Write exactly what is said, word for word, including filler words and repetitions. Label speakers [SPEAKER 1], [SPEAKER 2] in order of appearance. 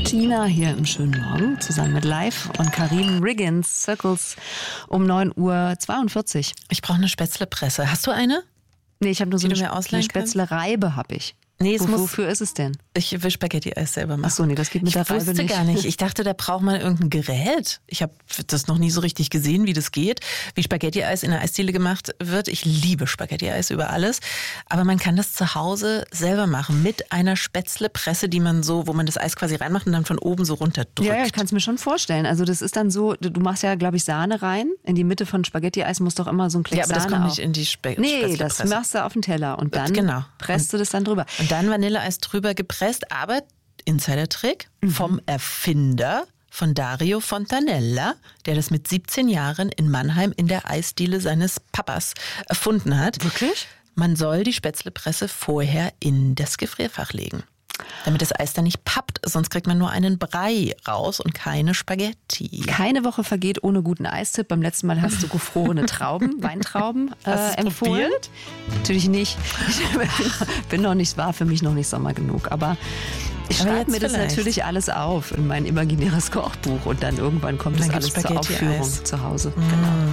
[SPEAKER 1] Tina hier im schönen Morgen zusammen mit Live und Karim Riggins, Circles um neun Uhr zweiundvierzig.
[SPEAKER 2] Ich brauche eine Spätzlepresse. Hast du eine?
[SPEAKER 1] Nee, ich habe nur so
[SPEAKER 2] Die
[SPEAKER 1] eine,
[SPEAKER 2] du mir ausleihen
[SPEAKER 1] eine Spätzle-Reibe habe ich.
[SPEAKER 2] Nee, es
[SPEAKER 1] Wo,
[SPEAKER 2] muss,
[SPEAKER 1] wofür ist es denn?
[SPEAKER 2] ich will Spaghetti-Eis selber machen.
[SPEAKER 1] Ach so, nee, das geht mit
[SPEAKER 2] ich
[SPEAKER 1] der Reibe
[SPEAKER 2] wusste
[SPEAKER 1] nicht.
[SPEAKER 2] gar nicht. Ich dachte, da braucht man irgendein Gerät. Ich habe das noch nie so richtig gesehen, wie das geht, wie Spaghetti-Eis in der Eisdiele gemacht wird. Ich liebe Spaghetti-Eis über alles. Aber man kann das zu Hause selber machen mit einer Spätzlepresse, die man so, wo man das Eis quasi reinmacht und dann von oben so runterdrückt.
[SPEAKER 1] Ja, ja, ich kann es mir schon vorstellen. Also das ist dann so, du machst ja, glaube ich, Sahne rein. In die Mitte von Spaghetti-Eis muss doch immer so ein Klecks
[SPEAKER 2] Ja, aber das
[SPEAKER 1] Sahne
[SPEAKER 2] kommt
[SPEAKER 1] auf.
[SPEAKER 2] nicht in die Spe
[SPEAKER 1] Nee,
[SPEAKER 2] Spätzlepresse.
[SPEAKER 1] das machst du auf den Teller und dann
[SPEAKER 2] Genau.
[SPEAKER 1] presst du das dann drüber.
[SPEAKER 2] Und dann Vanilleeis drüber gepresst, aber Insider-Trick
[SPEAKER 1] Mhm.
[SPEAKER 2] vom Erfinder von Dario Fontanella, der das mit siebzehn Jahren in Mannheim in der Eisdiele seines Papas erfunden hat.
[SPEAKER 1] Wirklich?
[SPEAKER 2] Man soll die Spätzlepresse vorher in das Gefrierfach legen, damit das Eis dann nicht pappt, sonst kriegt man nur einen Brei raus und keine Spaghetti.
[SPEAKER 1] Keine Woche vergeht ohne guten Eistipp. Beim letzten Mal hast du gefrorene Trauben, Weintrauben äh,
[SPEAKER 2] Hast du's
[SPEAKER 1] empfohlen.
[SPEAKER 2] probiert?
[SPEAKER 1] Natürlich nicht. Ich bin noch nicht, war für mich noch nicht Sommer genug. Aber ich
[SPEAKER 2] Aber
[SPEAKER 1] schreibe
[SPEAKER 2] jetzt
[SPEAKER 1] mir das
[SPEAKER 2] vielleicht.
[SPEAKER 1] natürlich alles auf in mein imaginäres Kochbuch und dann irgendwann kommt
[SPEAKER 2] Dann
[SPEAKER 1] das
[SPEAKER 2] gibt's
[SPEAKER 1] alles zur
[SPEAKER 2] Spaghetti-Eis.
[SPEAKER 1] Aufführung zu Hause. Genau.